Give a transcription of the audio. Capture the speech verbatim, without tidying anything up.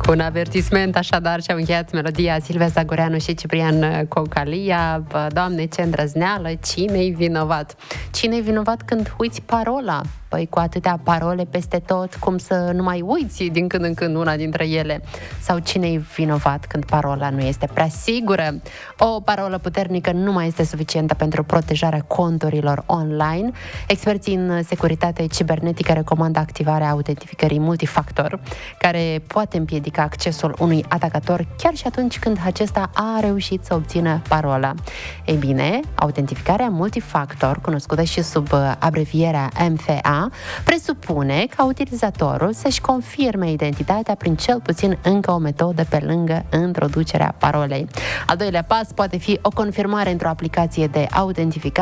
Un avertisment așadar și-au încheiat melodia Silvia Zagoreanu și Ciprian Cocalia. Doamne, ce îndrăzneală, cine-i vinovat? Cine-i vinovat când uiți parola? Păi cu atâtea parole peste tot, cum să nu mai uiți din când în când una dintre ele? Sau cine-i vinovat când parola nu este prea sigură? O parolă puternică nu mai este suficientă pentru protejarea conturilor online. Experții în securitate cibernetică recomandă activarea autentificării multifactor, care poate împiedica accesul unui atacator chiar și atunci când acesta a reușit să obțină parola. Ei bine, autentificarea multifactor, cunoscută și sub abrevierea M F A, presupune ca utilizatorul să-și confirme identitatea prin cel puțin încă o metodă pe lângă introducerea parolei. Al doilea pas poate fi o confirmare într-o aplicație de autentificare